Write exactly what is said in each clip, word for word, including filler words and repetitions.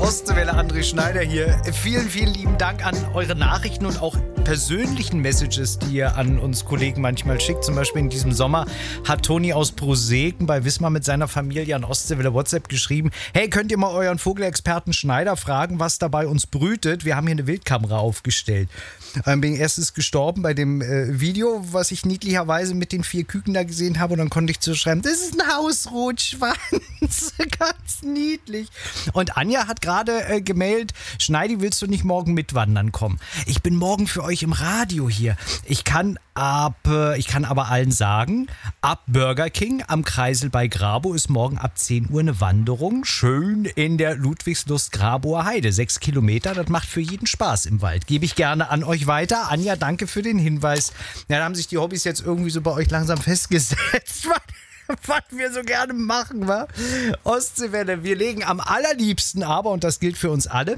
Ostwelle, André Schneider hier. Vielen, vielen lieben Dank an eure Nachrichten und auch persönlichen Messages, die ihr an uns Kollegen manchmal schickt. Zum Beispiel in diesem Sommer hat Toni aus Broseken bei Wismar mit seiner Familie an Ostwelle WhatsApp geschrieben: Hey, könnt ihr mal euren Vogelexperten Schneider fragen, was da bei uns brütet? Wir haben hier eine Wildkamera aufgestellt. Ähm, bin erstes gestorben bei dem äh, Video, was ich niedlicherweise mit den vier Küken da gesehen habe, und dann konnte ich zu schreiben, das ist ein Hausrotschwanz. Ganz niedlich. Und Anja hat gerade äh, gemailt: Schneidi, willst du nicht morgen mitwandern kommen? Ich bin morgen für euch im Radio hier. Ich kann ab, äh, ich kann aber allen sagen, ab Burger King am Kreisel bei Grabow ist morgen ab zehn Uhr eine Wanderung. Schön in der Ludwigslust-Grabower Heide. Sechs Kilometer, das macht für jeden Spaß im Wald. Gebe ich gerne an euch weiter. Anja, danke für den Hinweis. Ja, da haben sich die Hobbys jetzt irgendwie so bei euch langsam festgesetzt. Was wir so gerne machen, wa? Ostseewelle, wir legen am allerliebsten aber, und das gilt für uns alle,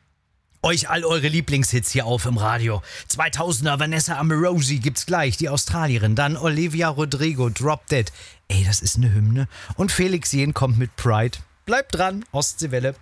euch all eure Lieblingshits hier auf im Radio. zweitausender Vanessa Amorosi gibt's gleich, die Australierin. Dann Olivia Rodrigo, Drop Dead. Ey, das ist eine Hymne. Und Felix Jähn kommt mit Pride. Bleibt dran, Ostseewelle.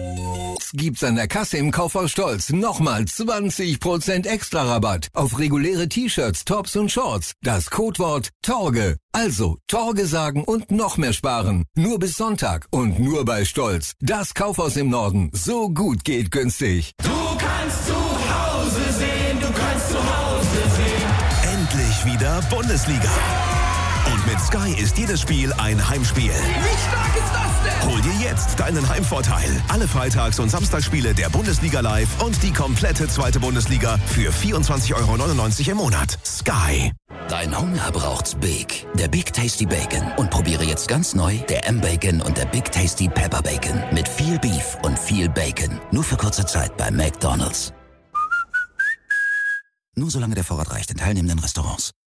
Gibt's an der Kasse im Kaufhaus Stolz nochmal zwanzig Prozent extra Rabatt auf reguläre T-Shirts, Tops und Shorts. Das Codewort Torge. Also Torge sagen und noch mehr sparen. Nur bis Sonntag und nur bei Stolz. Das Kaufhaus im Norden. So gut geht günstig. Du kannst zu Hause sehen, du kannst zu Hause sehen. Endlich wieder Bundesliga. Und mit Sky ist jedes Spiel ein Heimspiel. Wie stark ist das denn? Hol dir jetzt deinen Heimvorteil. Alle Freitags- und Samstagsspiele der Bundesliga live und die komplette zweite Bundesliga für vierundzwanzig Euro neunundneunzig im Monat. Sky. Dein Hunger braucht's Big. Der Big Tasty Bacon. Und probiere jetzt ganz neu der M-Bacon und der Big Tasty Pepper Bacon. Mit viel Beef und viel Bacon. Nur für kurze Zeit bei McDonald's. Nur solange der Vorrat reicht in teilnehmenden Restaurants.